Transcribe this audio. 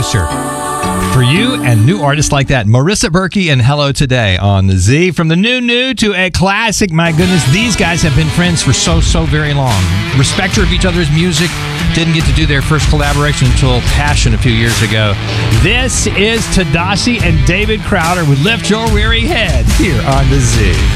producer. For you and new artists like that, Marissa Berkey and Hello Today on the Z. From the new to a classic, my goodness, these guys have been friends for so very long. Respecter of each other's music. Didn't get to do their first collaboration until Passion a few years ago. This is Tedashii and David Crowder with Lift Your Weary Head here on the Z.